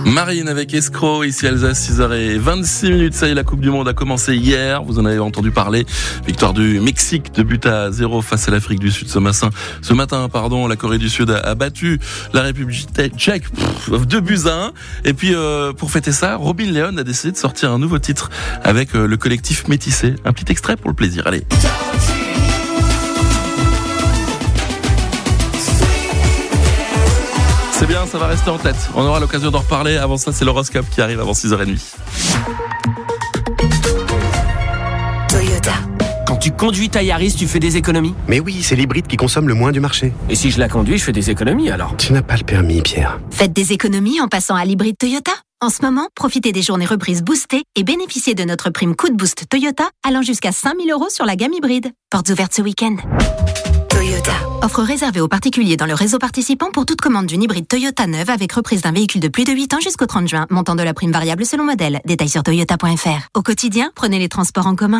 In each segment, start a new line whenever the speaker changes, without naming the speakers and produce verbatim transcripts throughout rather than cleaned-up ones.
Marine avec Escroc, ici Alsace, six heures vingt-six minutes. Ça y est, la Coupe du Monde a commencé hier. Vous en avez entendu parler. Victoire du Mexique, deux buts à zéro face à l'Afrique du Sud ce matin. Ce matin, pardon, la Corée du Sud a, a battu la République tchèque, deux buts à un. Et puis, euh, pour fêter ça, Robin Leon a décidé de sortir un nouveau titre avec euh, le collectif Métissé. Un petit extrait pour le plaisir. Allez. C'est bien, ça va rester en tête. On aura l'occasion d'en reparler. Avant ça, c'est l'horoscope qui arrive avant six heures trente.
Toyota.
Quand tu conduis ta Yaris, tu fais des économies ?
Mais oui, c'est l'hybride qui consomme le moins du marché.
Et si je la conduis, je fais des économies alors ?
Tu n'as pas le permis, Pierre.
Faites des économies en passant à l'hybride Toyota. En ce moment, profitez des journées reprises boostées et bénéficiez de notre prime coup de boost Toyota allant jusqu'à cinq mille euros sur la gamme hybride. Portes ouvertes ce week-end. Toyota. Offre réservée aux particuliers dans le réseau participant pour toute commande d'une hybride Toyota neuve avec reprise d'un véhicule de plus de huit ans jusqu'au trente juin. Montant de la prime variable selon modèle. Détails sur toyota point f r. Au quotidien, prenez les transports en commun.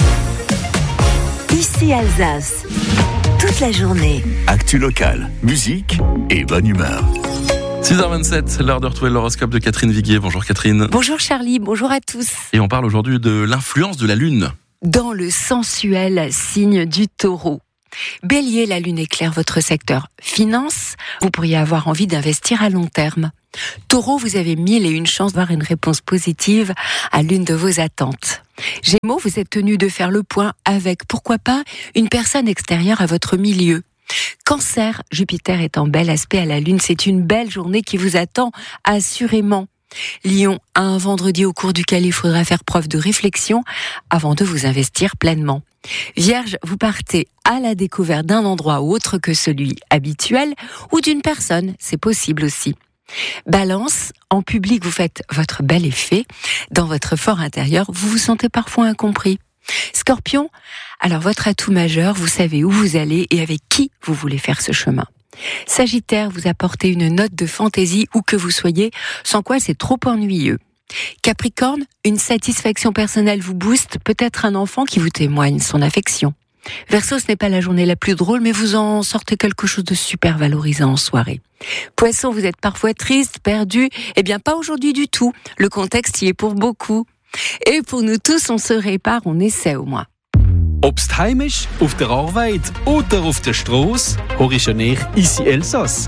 Ici Alsace. Toute la journée.
Actu locale, musique et bonne humeur.
six heures vingt-sept, l'heure de retrouver l'horoscope de Catherine Viguier. Bonjour Catherine.
Bonjour Charlie, bonjour à tous.
Et on parle aujourd'hui de l'influence de la Lune.
Dans le sensuel signe du Taureau. Bélier, la Lune éclaire votre secteur finance. Vous pourriez avoir envie d'investir à long terme. Taureau, vous avez mille et une chances d'avoir une réponse positive à l'une de vos attentes. Gémeaux, vous êtes tenu de faire le point avec, pourquoi pas, une personne extérieure à votre milieu. Cancer, Jupiter est en bel aspect à la Lune, c'est une belle journée qui vous attend assurément. Lion, un vendredi au cours duquel il faudra faire preuve de réflexion avant de vous investir pleinement. Vierge, vous partez à la découverte d'un endroit autre que celui habituel ou d'une personne, c'est possible aussi. Balance, en public vous faites votre bel effet, dans votre fort intérieur vous vous sentez parfois incompris. Scorpion, alors votre atout majeur, vous savez où vous allez et avec qui vous voulez faire ce chemin. Sagittaire, vous apportez une note de fantaisie où que vous soyez, sans quoi c'est trop ennuyeux. Capricorne, une satisfaction personnelle vous booste, peut-être un enfant qui vous témoigne son affection. Verseau, ce n'est pas la journée la plus drôle, mais vous en sortez quelque chose de super valorisant en soirée. Poisson, vous êtes parfois triste, perdu, eh bien pas aujourd'hui du tout, le contexte y est pour beaucoup. Et pour nous tous, on se répare, on essaie au moins.
Obst heimisch, auf der Arbeit oder auf der Straße, horisch ich ici Elsass.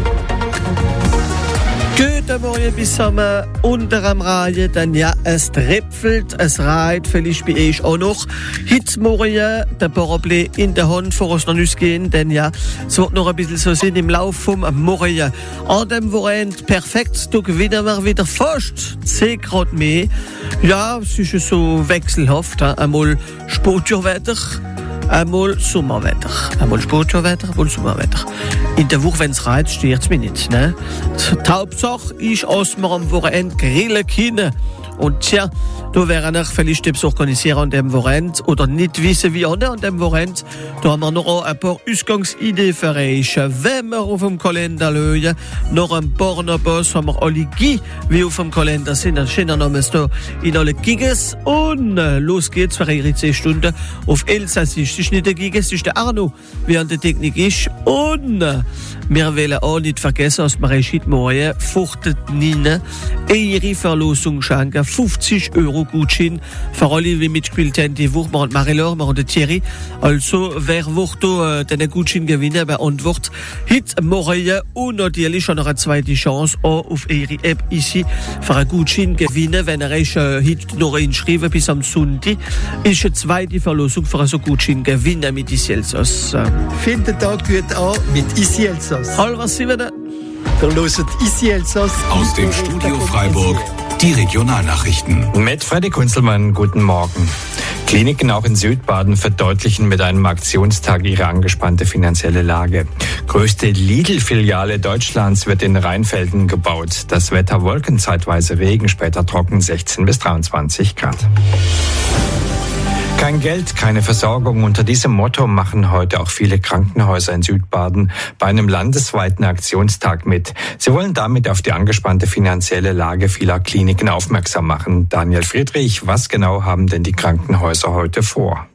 Guten Morgen bis zusammen. Unter am Reihe, denn ja, es tripfelt, es reit, vielleicht bin ich auch noch. Heute Morgen, der Parapluie in der Hand, vor uns noch nicht gehen, denn ja, es wird noch ein bisschen so sein im Laufe vom Morgen. An dem Wochenende perfekt, du gewinnen wir wieder fast zehn Grad mehr. Ja, es ist so wechselhaft, hein? Einmal Sportwetter, einmal Sommerwetter. Einmal Sportwetter, einmal Sommerwetter. In der Woche, wenn es reizt, stört es mich nicht. Ne? Die Hauptsache ist, dass wir am Wochenende grillen können. Und tja, da wären wir vielleicht etwas organisieren an dem Wochenende oder nicht wissen, wie an dem Wochenende. Da haben wir noch ein paar Ausgangsideen für euch. Wenn wir auf dem Kalender schauen, noch ein paar Barnabas haben wir alle Gi, wie auf dem Kalender sind. Ein schöner Name ist da in alle Giges. Und los geht's für ihre zehn Stunden auf Elsassisch. Das ist nicht der Giges, das ist der Arno, wie an der Technik ist. Und wir wollen auch nicht vergessen, dass wir heute Morgen fuchtet Nina ihre Verlosung schenken. fünfzig Euro Gutschein für alle, die mitgespielt haben die Woche. Wir haben Marie-Laure, wir haben Thierry. Also, wer wird da äh, den Gutschein gewinnen? Beantwortet heute Morgen und natürlich schon noch eine zweite Chance auch auf ihre App ici für einen Gutschein gewinnen. Wenn ihr euch äh, heute noch einschreiben bis am Sonntag, ist eine zweite Verlosung für einen Gutschein gewinnen mit Ici Elsass.
Fängt den Tag gut an mit Ici Elsass.
Hallo, was sind wir da?
Dann loset Ici Elsass.
Aus dem Studio Freiburg die Regionalnachrichten.
Mit Freddy Kunzelmann, guten Morgen. Kliniken auch in Südbaden verdeutlichen mit einem Aktionstag ihre angespannte finanzielle Lage. Größte Lidl-Filiale Deutschlands wird in Rheinfelden gebaut. Das Wetter Wolken, zeitweise Regen, später trocken, sechzehn bis dreiundzwanzig Grad. Kein Geld, keine Versorgung. Unter diesem Motto machen heute auch viele Krankenhäuser in Südbaden bei einem landesweiten Aktionstag mit. Sie wollen damit auf die angespannte finanzielle Lage vieler Kliniken aufmerksam machen. Daniel Friedrich, was genau haben denn die Krankenhäuser heute vor?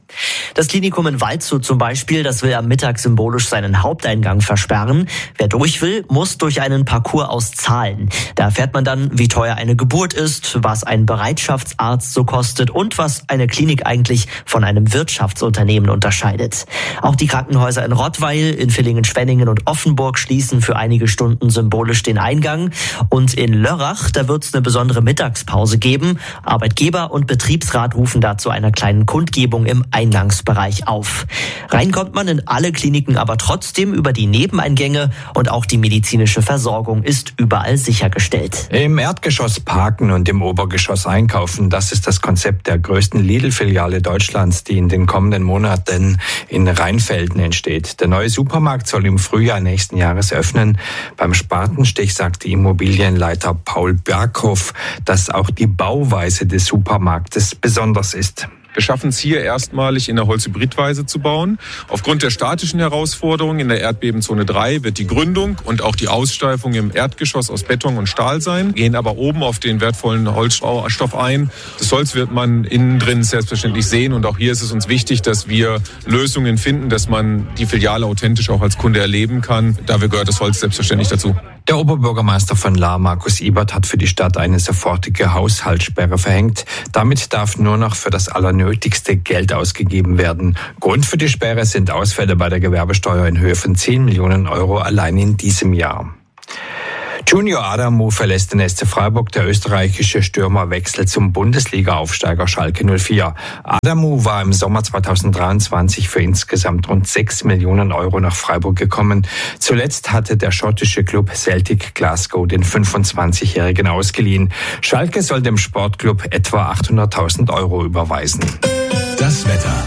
Das Klinikum in Waldshut zum Beispiel, das will am Mittag symbolisch seinen Haupteingang versperren. Wer durch will, muss durch einen Parcours aus Zahlen. Da erfährt man dann, wie teuer eine Geburt ist, was ein Bereitschaftsarzt so kostet und was eine Klinik eigentlich von einem Wirtschaftsunternehmen unterscheidet. Auch die Krankenhäuser in Rottweil, in Villingen-Schwenningen und Offenburg schließen für einige Stunden symbolisch den Eingang. Und in Lörrach, da wird es eine besondere Mittagspause geben. Arbeitgeber und Betriebsrat rufen dazu einer kleinen Kundgebung im Eingangsbereich auf. Rein kommt man in alle Kliniken aber trotzdem über die Nebeneingänge und auch die medizinische Versorgung ist überall sichergestellt.
Im Erdgeschoss parken und im Obergeschoss einkaufen, das ist das Konzept der größten Lidl-Filiale Deutschlands, die in den kommenden Monaten in Rheinfelden entsteht. Der neue Supermarkt soll im Frühjahr nächsten Jahres öffnen. Beim Spatenstich sagte Immobilienleiter Paul Berghoff, dass auch die Bauweise des Supermarktes besonders ist.
Wir schaffen es hier erstmalig in der Holzhybridweise zu bauen. Aufgrund der statischen Herausforderungen in der Erdbebenzone drei wird die Gründung und auch die Aussteifung im Erdgeschoss aus Beton und Stahl sein, gehen aber oben auf den wertvollen Holzstoff ein. Das Holz wird man innen drin selbstverständlich sehen und auch hier ist es uns wichtig, dass wir Lösungen finden, dass man die Filiale authentisch auch als Kunde erleben kann. Dafür gehört das Holz selbstverständlich dazu.
Der Oberbürgermeister von Lahr, Markus Ibert, hat für die Stadt eine sofortige Haushaltssperre verhängt. Damit darf nur noch für das Allernötigste Geld ausgegeben werden. Grund für die Sperre sind Ausfälle bei der Gewerbesteuer in Höhe von zehn Millionen Euro allein in diesem Jahr. Junior Adamu verlässt den S C Freiburg. Der österreichische Stürmer wechselt zum Bundesliga-Aufsteiger Schalke null vier. Adamu war im Sommer zweitausenddreiundzwanzig für insgesamt rund sechs Millionen Euro nach Freiburg gekommen. Zuletzt hatte der schottische Club Celtic Glasgow den fünfundzwanzigjährigen ausgeliehen. Schalke soll dem Sportclub etwa achthunderttausend Euro überweisen.
Das Wetter.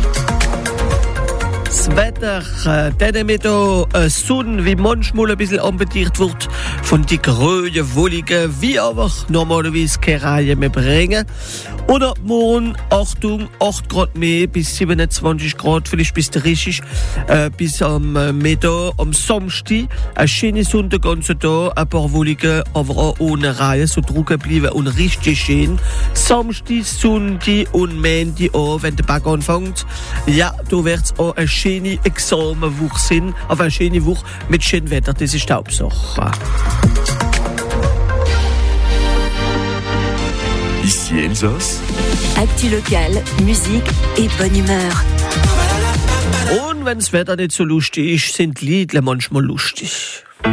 Das Wetter, äh, dann mit der äh, Sonne, wie manchmal ein bisschen anbetiert wird, von die grünen Wolligen, wie aber normalerweise keine Reihe mehr bringen. Oder morgen, Achtung, acht Grad mehr, bis siebenundzwanzig Grad, vielleicht bis dreißig, äh, bis am äh, Mittag, am Samstag, eine schöne Sonne den ganzen Tag, ein paar Wolligen, aber auch ohne Reihe, so trocken bleiben und richtig schön. Samstag, Sonntag und Montag auch, wenn der Berg anfängt. Ja, da wird's auch eine schöne Examenwoche sein, aber eine schöne Woche mit schönem Wetter, das ist die Hauptsache.
Ici Elsass.
Actu locale, Musik et bonne Humeur.
Und wenn das Wetter nicht so lustig ist, sind die Lieder manchmal lustig.